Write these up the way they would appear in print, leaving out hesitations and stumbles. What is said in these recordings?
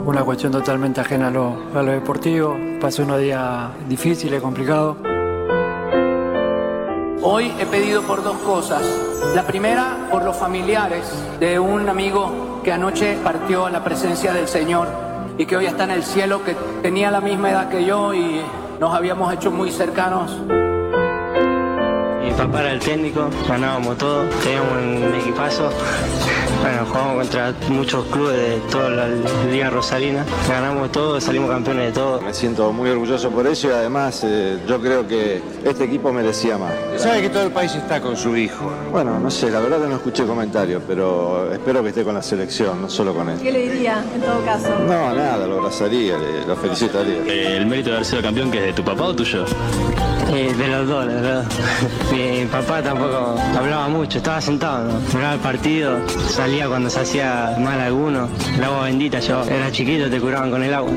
una cuestión totalmente ajena a lo deportivo. Pasé unos días difíciles, complicados. Hoy he pedido por dos cosas. La primera, por los familiares de un amigo que anoche partió a la presencia del Señor y que hoy está en el cielo, que tenía la misma edad que yo y nos habíamos hecho muy cercanos. Mi papá era el técnico, ganábamos todo, teníamos un equipazo. Bueno, jugamos contra muchos clubes de toda la Liga Rosarina, ganamos todo, salimos campeones de todo. Me siento muy orgulloso por eso y además yo creo que este equipo merecía más. Sabe que todo el país está con su hijo. Bueno, no sé, la verdad que no escuché comentarios, pero espero que esté con la selección, no solo con él. ¿Qué le diría en todo caso? No, nada, lo abrazaría, lo felicitaría. ¿El mérito de haber sido campeón que es de tu papá o tuyo? De los dos, la verdad. Mi papá tampoco hablaba mucho, estaba sentado, ¿no? Miraba el partido, salía cuando se hacía mal alguno. El agua bendita, yo era chiquito, te curaban con el agua.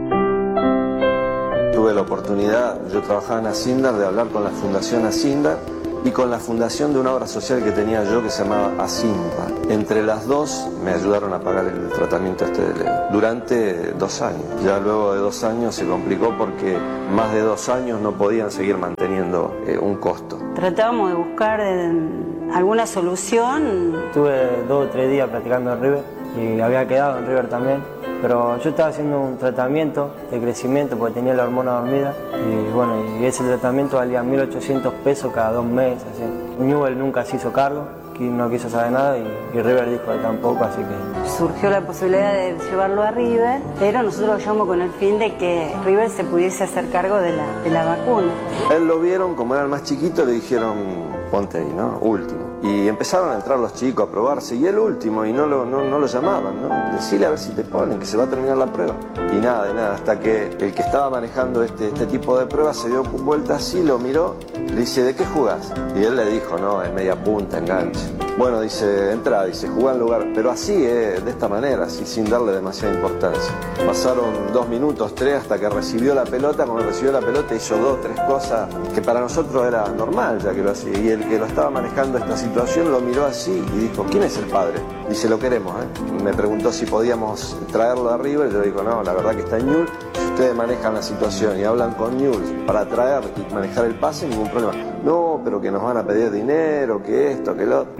Tuve la oportunidad, yo trabajaba en Asindar, de hablar con la Fundación Asindar y con la fundación de una obra social que tenía yo que se llamaba Asimpa. Entre las dos me ayudaron a pagar el tratamiento de Leo durante 2 años. Ya luego de 2 años se complicó porque más de 2 años no podían seguir manteniendo un costo. Tratábamos de buscar alguna solución. Estuve 2 o 3 días practicando en River y había quedado en River también. Pero yo estaba haciendo un tratamiento de crecimiento porque tenía la hormona dormida y bueno, y ese tratamiento valía 1.800 pesos cada 2 meses. Así. Newell nunca se hizo cargo, no quiso saber nada y River dijo que tampoco, así que... Surgió la posibilidad de llevarlo a River, pero nosotros lo llevamos con el fin de que River se pudiese hacer cargo de la vacuna. Él lo vieron, como era el más chiquito, le dijeron, ponte ahí, ¿no? Último. Y empezaron a entrar los chicos a probarse, y el último, y no lo llamaban, ¿no? Decile a ver si te ponen, que se va a terminar la prueba. Y nada, de nada, hasta que el que estaba manejando este tipo de pruebas se dio vuelta así, lo miró, le dice, ¿de qué jugás? Y él le dijo, no, en media punta, enganche. Bueno, dice, entra, dice, jugá en lugar, pero así, de esta manera, así, sin darle demasiada importancia. Pasaron 2 minutos, 3, hasta que recibió la pelota. Cuando recibió la pelota hizo 2 o 3 cosas que para nosotros era normal, ya que lo hacía. Y el que lo estaba manejando esta situación lo miró así y dijo, ¿quién es el padre? Dice, lo queremos, ¿eh? Me preguntó si podíamos traerlo de arriba y yo le digo, no, la verdad que está en Newell's. Si ustedes manejan la situación y hablan con Newell's para traer y manejar el pase, ningún problema. No, pero que nos van a pedir dinero, que esto, que lo otro.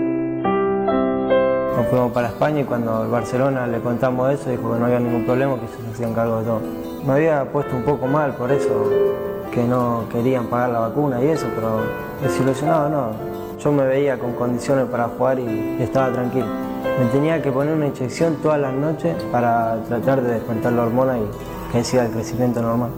Nos fuimos para España y cuando el Barcelona le contamos eso, dijo que no había ningún problema, que ellos se hacían cargo de todo. Me había puesto un poco mal por eso, que no querían pagar la vacuna y eso, pero desilusionado no. Yo me veía con condiciones para jugar y estaba tranquilo. Me tenía que poner una inyección todas las noches para tratar de despertar la hormona y que siga el crecimiento normal.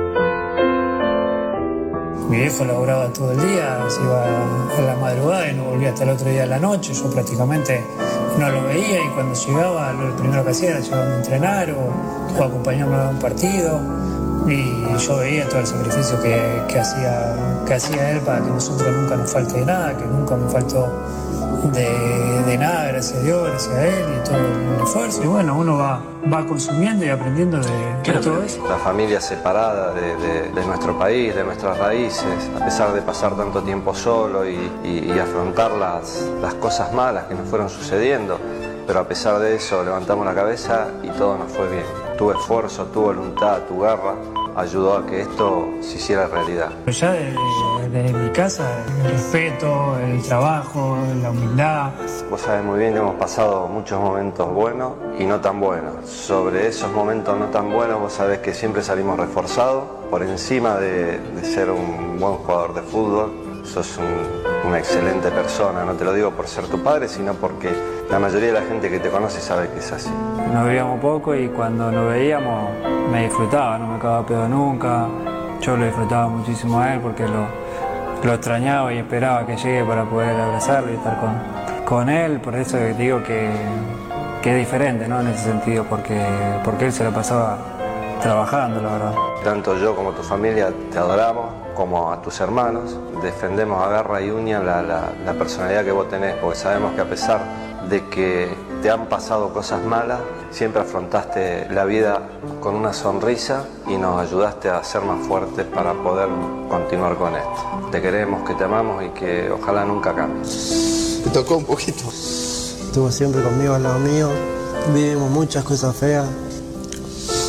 Mi viejo laburaba todo el día, se iba a la madrugada y no volvía hasta el otro día a la noche. Yo prácticamente no lo veía y cuando llegaba, lo primero que hacía era llevarme a entrenar o acompañarme a un partido. Y yo veía todo el sacrificio que hacía él para que nosotros nunca nos falte de nada, que nunca me faltó de nada, gracias a Dios, gracias a él y todo el esfuerzo. Y bueno, uno va consumiendo y aprendiendo de todo eso. La familia separada de nuestro país, de nuestras raíces, a pesar de pasar tanto tiempo solo y afrontar las cosas malas que nos fueron sucediendo, pero a pesar de eso levantamos la cabeza y todo nos fue bien. Tu esfuerzo, tu voluntad, tu garra ayudó a que esto se hiciera realidad. Ya desde mi casa, el respeto, el trabajo, la humildad. Vos sabés muy bien que hemos pasado muchos momentos buenos y no tan buenos. Sobre esos momentos no tan buenos, vos sabés que siempre salimos reforzados. Por encima de ser un buen jugador de fútbol, sos una excelente persona. No te lo digo por ser tu padre, sino porque la mayoría de la gente que te conoce sabe que es así. Nos veíamos poco y cuando nos veíamos me disfrutaba, no me cagaba pedo nunca. Yo lo disfrutaba muchísimo a él porque lo extrañaba y esperaba que llegue para poder abrazarlo y estar con él. Por eso digo que es diferente, ¿no? En ese sentido, porque él se la pasaba trabajando, la verdad. Tanto yo como tu familia te adoramos, como a tus hermanos. Defendemos a garra y uña la personalidad que vos tenés, porque sabemos que a pesar de que te han pasado cosas malas, siempre afrontaste la vida con una sonrisa y nos ayudaste a ser más fuertes para poder continuar con esto. Te queremos, que te amamos y que ojalá nunca cambies. Te tocó un poquito. Estuvo siempre conmigo al lado mío, vivimos muchas cosas feas,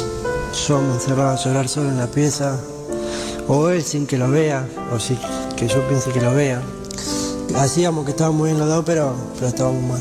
yo me encerraba a llorar solo en la pieza, o él sin que lo vea, o sí, que yo piense que lo vea. Hacíamos que estábamos bien los dos, pero estábamos mal.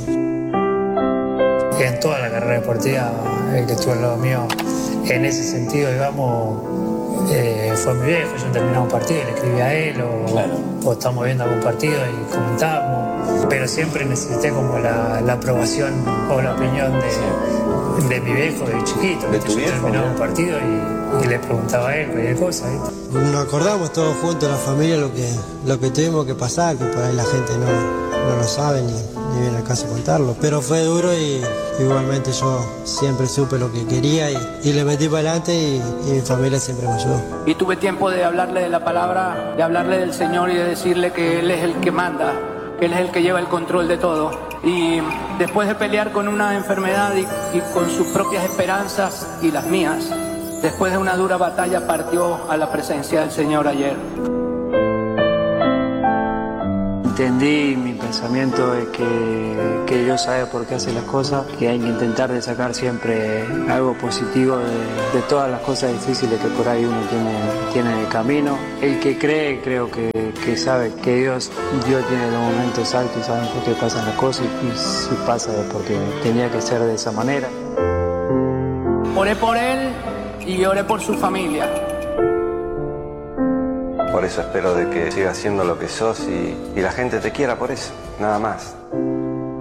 En toda la carrera deportiva, el que estuvo al lado mío, en ese sentido, digamos, fue mi viejo. Yo terminaba un partido y le escribía a él, o estamos viendo algún partido y comentábamos, pero siempre necesité como la aprobación o la opinión de mi viejo de chiquito. ¿De tu viejo? Yo terminaba un partido y le preguntaba a él cualquier cosa, ¿viste? Nos acordamos todos juntos, la familia, lo que tuvimos que pasar, que por ahí la gente no lo sabe ni viene al caso contarlo. Pero fue duro y igualmente yo siempre supe lo que quería y le metí para adelante y mi familia siempre me ayudó. Y tuve tiempo de hablarle de la palabra, de hablarle del Señor y de decirle que Él es el que manda, que Él es el que lleva el control de todo. Y después de pelear con una enfermedad y con sus propias esperanzas y las mías, después de una dura batalla partió a la presencia del Señor ayer. Entendí, mi pensamiento es que Dios sabe por qué hace las cosas, que hay que intentar de sacar siempre algo positivo de todas las cosas difíciles que por ahí uno tiene en el camino. El que cree, creo que sabe que Dios tiene los momentos altos y sabe por qué pasan las cosas y si pasa es porque tenía que ser de esa manera. Oré por él y oré por su familia. Por eso espero de que sigas siendo lo que sos y la gente te quiera por eso, nada más.